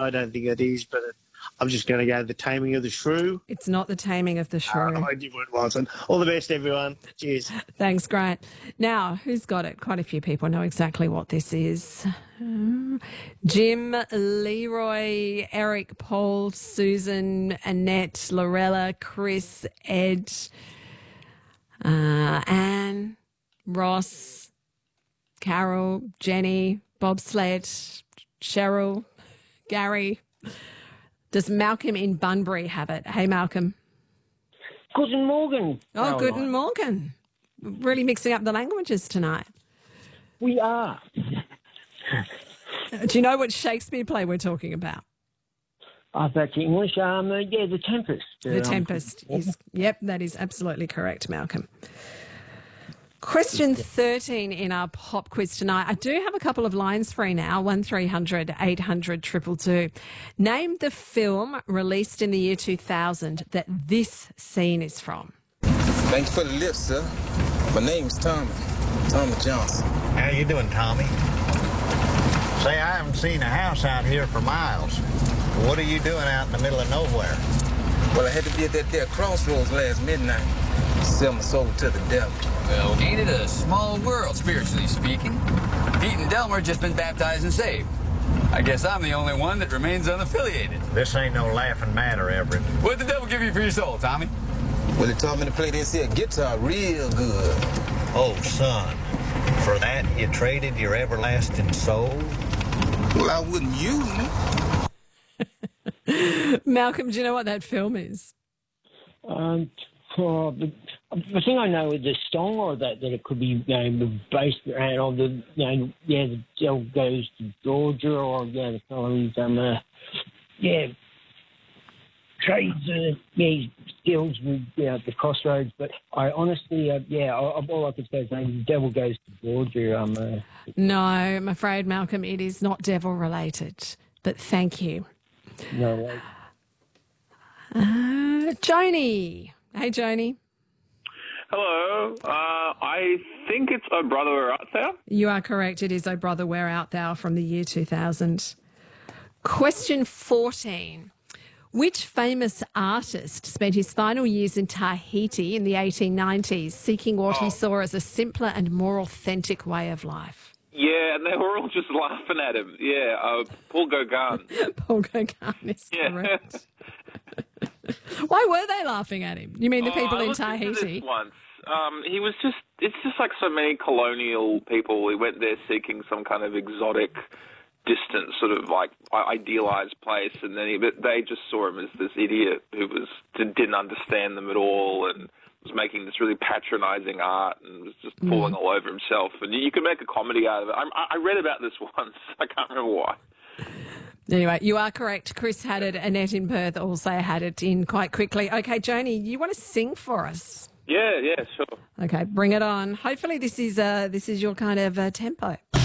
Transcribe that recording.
I don't think it is, but I'm just going to go The Taming of the Shrew. It's not The Taming of the Shrew. I knew it wasn't. All the best, everyone. Cheers. Thanks, Grant. Now, who's got it? Quite a few people know exactly what this is. Jim, Leroy, Eric, Paul, Susan, Annette, Lorella, Chris, Ed, Anne, Ross, Carol, Jenny, Bobsled, Cheryl, Gary. Does Malcolm in Bunbury have it? Hey, Malcolm. Guten Morgen. Oh, guten Morgen. Really mixing up the languages tonight. We are. Do you know what Shakespeare play we're talking about? That's English. The Tempest. The Tempest. Yep, that is absolutely correct, Malcolm. Question 13 in our pop quiz tonight. I do have a couple of lines free now, 1300 800 222. Name the film released in the year 2000 that this scene is from. Thanks for the lift, sir. My name's Tommy Johnson. How you doing, Tommy? Say, I haven't seen a house out here for miles. What are you doing out in the middle of nowhere? Well, I had to be at that there crossroads last midnight. Sell my soul to the devil. Well, ain't it a small world, spiritually speaking? Pete and Delmer just been baptized and saved. I guess I'm the only one that remains unaffiliated. This ain't no laughing matter, Everett. What'd the devil give you for your soul, Tommy? Well, he taught me to play this here guitar real good. Oh, son, for that you traded your everlasting soul? Well, I wouldn't use them. Malcolm, do you know what that film is? The thing I know is the song, or that it could be based around on the the devil goes to Georgia, or the song trades his skills with the crossroads. But I honestly all I could say is the devil goes to Georgia. No, I'm afraid, Malcolm, it is not devil related. But thank you. No way. Joni. Hey, Joni. Hello. I think it's Oh Brother, Where Art Thou? You are correct. It is Oh Brother, Where Art Thou from the year 2000. Question 14. Which famous artist spent his final years in Tahiti in the 1890s seeking what he saw as a simpler and more authentic way of life? Yeah, and they were all just laughing at him. Yeah, Paul Gauguin. Paul Gauguin is correct. Why were they laughing at him? You mean the people in Tahiti? I listened to this once. He was just, it's just like so many colonial people. He went there seeking some kind of exotic, distant, sort of like idealized place, and then they just saw him as this idiot who didn't understand them at all and was making this really patronizing art and was just falling all over himself. And you could make a comedy out of it. I read about this once. I can't remember why. Anyway, you are correct. Chris had it. Annette in Perth also had it in quite quickly. Okay, Joni, you want to sing for us? Yeah, sure. Okay, bring it on. Hopefully this is your kind of tempo.